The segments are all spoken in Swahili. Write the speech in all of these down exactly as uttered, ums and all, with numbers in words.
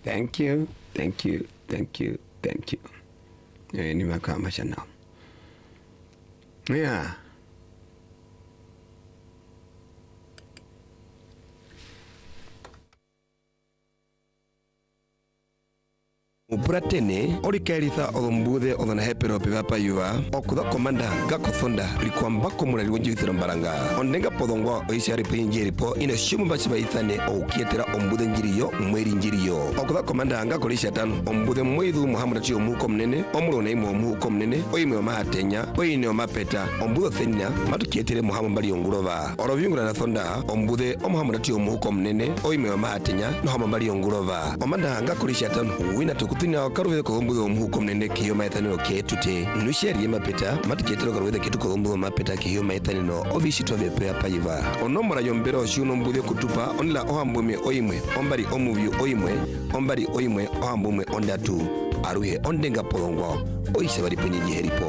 Thank you, thank you, thank you, thank you. Eh, nimekaa now. Yeah. Upratene orikeritha odombuthe odona hepero pivapa yuva okutha komanda gakothonda likwamba komura liwonjithira mbaranga ondenga podongwa oisiari pinjiri po ine shumu bachiba ithane okietera ombuthe njiriyo mweri njiriyo okutha komanda ngakolisha tano ombuthe mwithu Muhammad Chio muko mnene omurona imo muko mnene oyimwe mahatenya oyine omapeta ombuthe thenya matukietere Muhammad bali ongurova orovyungura na thonda ombuthe o Muhammad Chio muko mnene oyimwe mahatenya no Muhammad bali ongurova omanda ngakolisha tano wina tukutina karuwe ko ombuzo muko mnene kiyo maithaniro ketute nusheri mapeta matuketero karuwe ketu ko ombuzo mapeta kiyo maithaniro obishito bepe apayiva onomora yombero shuno mbudhe kutupa onla ohambume oyimwe ombari omuvyu oyimwe ombari oyimwe ohambume ondatu aruhe ondenga polongwa oyise bari penyeji heripo.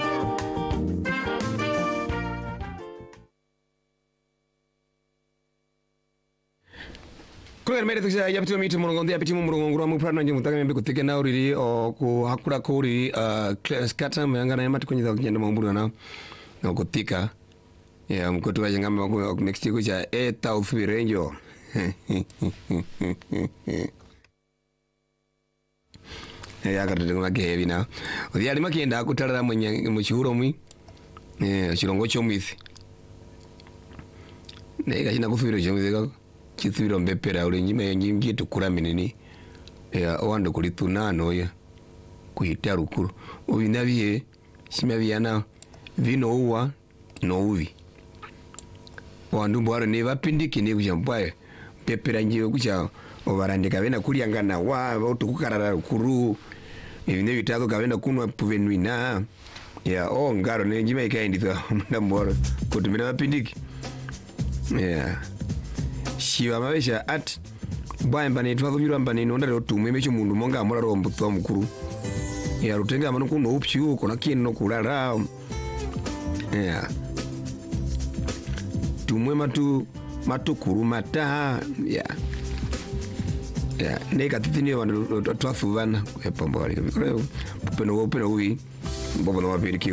Kwa mere tukisha yapiti miti murongo yapiti murongo ngura muprana nje mutaka mbe kutike na uriri o ku hakura ko uriri uh scatter mayanga na yamati kunyiza kugenda mamburu na na kutika ya mkoto wa ngame wa next year kucha e taufi renjo ya karete kuna kevi na odi ali makenda akutarara mwenye muchuro mwi eh chirongo chomithi nega china kufiro chomithi chithiro mbepera uri nyime nyingi tukura minini ya wando kulituna noya kuita rukuru obinabiye simabiyana vino uwa no uvi wandu mbwaro ne bapindiki ne kujampaye pepera njiwe kucha obarandika bena kulyangana wa otukukarara rukuru ibine bitazo kabena kunwa puvenwina ya o ngaro ne njime ikainditha ndamboro kutumira bapindiki ya shiva mabesha at bwamba ne twazo biramba ne nonda rotumwe mecho mundu monga amora rombo twa mukuru ya rutenga manu kuno upchu kona kino kulala ya tumwe matu matu kuru mata ya ya neka titini wana twafuvana epombo ali peno peno wi bobo no mapiriki